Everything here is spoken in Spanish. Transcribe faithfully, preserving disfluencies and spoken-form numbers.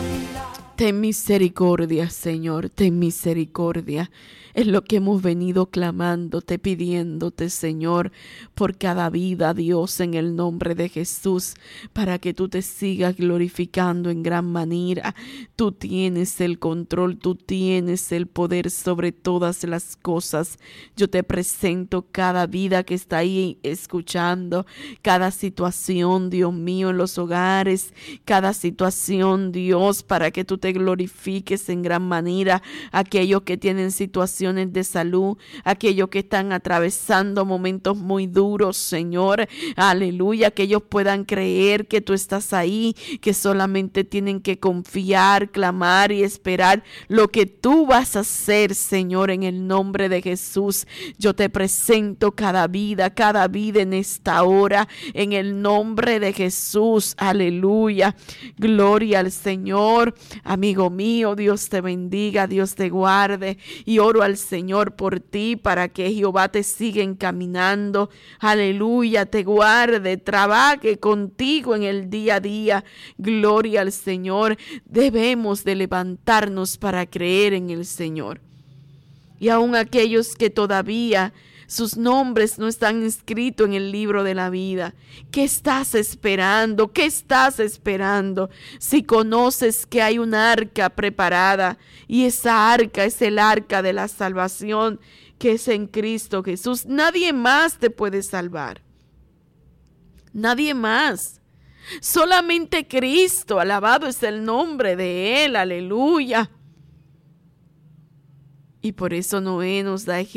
Ten misericordia, Señor, ten misericordia. Es lo que hemos venido clamándote, pidiéndote, Señor, por cada vida, Dios, en el nombre de Jesús, para que tú te sigas glorificando en gran manera. Tú tienes el control, tú tienes el poder sobre todas las cosas. Yo te presento cada vida que está ahí escuchando, cada situación, Dios mío, en los hogares, cada situación, Dios, para que tú te glorifiques en gran manera. Aquellos que tienen situaciones de salud, aquellos que están atravesando momentos muy duros, Señor, aleluya, que ellos puedan creer que tú estás ahí, que solamente tienen que confiar, clamar y esperar lo que tú vas a hacer, Señor, en el nombre de Jesús. Yo te presento cada vida, cada vida en esta hora, en el nombre de Jesús, aleluya, gloria al Señor. Amigo mío, Dios te bendiga, Dios te guarde, y oro al Señor por ti para que Jehová te siga encaminando, aleluya, te guarde, trabaje contigo en el día a día. Gloria al Señor. Debemos de levantarnos para creer en el Señor. Y aun aquellos que todavía sus nombres no están inscritos en el libro de la vida, ¿qué estás esperando? ¿Qué estás esperando? Si conoces que hay un arca preparada, y esa arca es el arca de la salvación que es en Cristo Jesús, nadie más te puede salvar. Nadie más. Solamente Cristo, alabado es el nombre de Él, aleluya. Y por eso Noé nos da ejemplo.